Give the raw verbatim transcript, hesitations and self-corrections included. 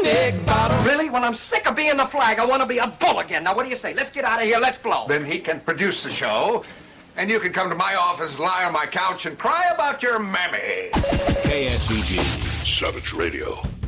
Nick Bottom. Really? Well, I'm sick of being the flag. I want to be a bull again. Now, what do you say? Let's get out of here. Let's blow. Then he can produce the show, and you can come to my office, lie on my couch, and cry about your mammy. K S V G. Savage Radio.